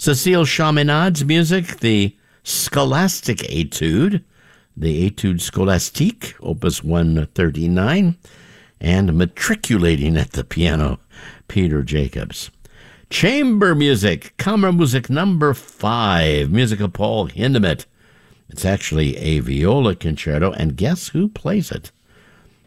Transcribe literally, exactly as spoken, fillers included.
Cécile Chaminade's music, the Scholastic Etude, the Etude Scholastique, Opus one thirty-nine, and Matriculating at the Piano, Peter Jacobs. Chamber music, Kammermusik number five, music of Paul Hindemith. It's actually a viola concerto, and guess who plays it?